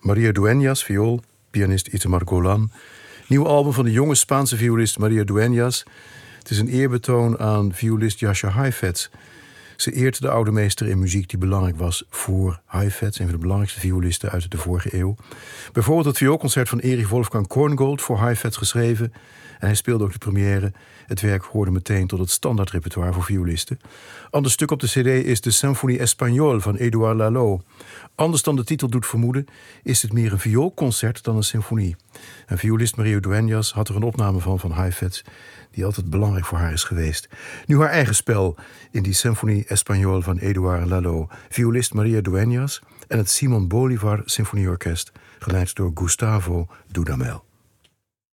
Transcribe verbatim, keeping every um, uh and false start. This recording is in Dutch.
Maria Dueñas, viool, pianist Itamar Golan. Nieuw album van de jonge Spaanse violist Maria Dueñas. Het is een eerbetoon aan violist Jascha Heifetz. Ze eert de oude meester in muziek die belangrijk was voor Heifetz, een van de belangrijkste violisten uit de vorige eeuw. Bijvoorbeeld het vioolconcert van Erich Wolfgang Korngold voor Heifetz geschreven. En hij speelde ook de première. Het werk hoorde meteen tot het standaardrepertoire voor violisten. Ander stuk op de cd is de Symphonie Espagnole van Édouard Lalo. Anders dan de titel doet vermoeden, is het meer een vioolconcert dan een symfonie. En violist Maria Dueñas had er een opname van van Heifetz, die altijd belangrijk voor haar is geweest. Nu haar eigen spel in die Symphonie Espagnole van Édouard Lalo. Violist Maria Dueñas en het Simon Bolivar Symfonieorkest, geleid door Gustavo Dudamel.